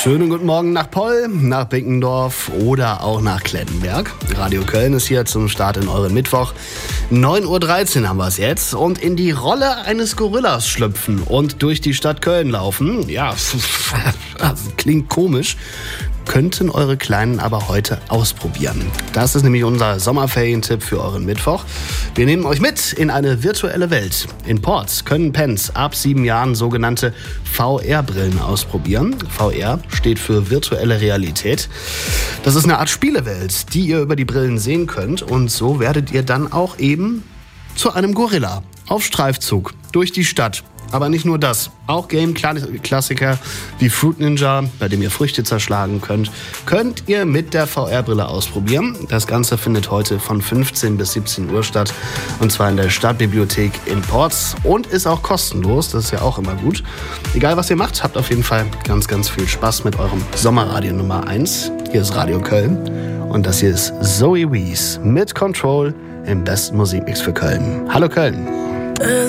Schönen guten Morgen nach Poll, nach Binkendorf oder auch nach Klettenberg. Radio Köln ist hier zum Start in euren Mittwoch. 9.13 Uhr haben wir es jetzt. Und in die Rolle eines Gorillas schlüpfen und durch die Stadt Köln laufen. Ja, klingt komisch. Könnten eure Kleinen aber heute ausprobieren. Das ist nämlich unser Sommerferientipp für euren Mittwoch. Wir nehmen euch mit in eine virtuelle Welt. In Ports können Pens ab 7 Jahren sogenannte VR-Brillen ausprobieren. VR steht für virtuelle Realität. Das ist eine Art Spielewelt, die ihr über die Brillen sehen könnt. Und so werdet ihr dann auch eben zu einem Gorilla auf Streifzug durch die Stadt. Aber nicht nur das, auch Game-Klassiker wie Fruit Ninja, bei dem ihr Früchte zerschlagen könnt ihr mit der VR-Brille ausprobieren. Das Ganze findet heute von 15 bis 17 Uhr statt, und zwar in der Stadtbibliothek in Ports, und ist auch kostenlos, das ist ja auch immer gut. Egal was ihr macht, habt auf jeden Fall ganz, ganz viel Spaß mit eurem Sommerradio Nummer 1. Hier ist Radio Köln und das hier ist Zoe Wees mit Control im besten Musikmix für Köln. Hallo Köln!